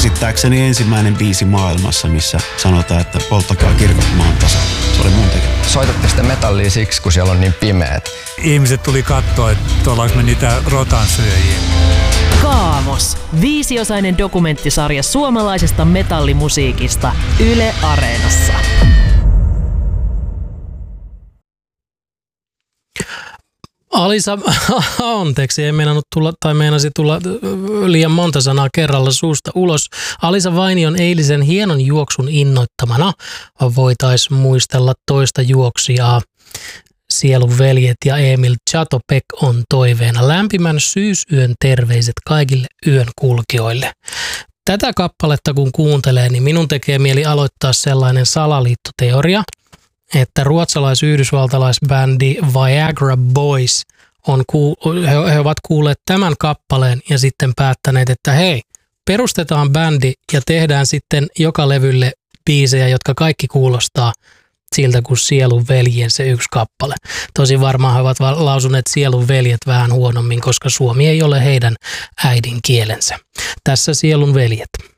käsittääkseni ensimmäinen biisi maailmassa, missä sanotaan, että polttakaa kirkot maan tasalla. Se oli mun tekemä. Soitatte sitä metallia siksi, kun siellä on niin pimeät. Ihmiset tuli katsoa, että ollaanko me niitä rotansyöjiä. Kaamos. 5-osainen dokumenttisarja suomalaisesta metallimusiikista Yle Areenassa. Alisa, anteeksi, ei meinannut tulla, tai meinasi tulla liian monta sanaa kerralla suusta ulos. Alisa Vainion eilisen hienon juoksun innoittamana voitaisiin muistella toista juoksijaa. Sielun veljet ja Emil Zatopek on toiveena. Lämpimän syysyön terveiset kaikille yön kulkijoille. Tätä kappaletta kun kuuntelee, niin minun tekee mieli aloittaa sellainen salaliittoteoria, että ruotsalais-yhdysvaltalaisbändi Viagra Boys he ovat kuulleet tämän kappaleen ja sitten päättäneet, että hei, perustetaan bändi ja tehdään sitten joka levylle biisejä, jotka kaikki kuulostaa siltä kuin Sielun veljen se yksi kappale. Tosi varmaan he ovat lausuneet Sielun veljet vähän huonommin, koska suomi ei ole heidän äidinkielensä. Tässä Sielun veljet.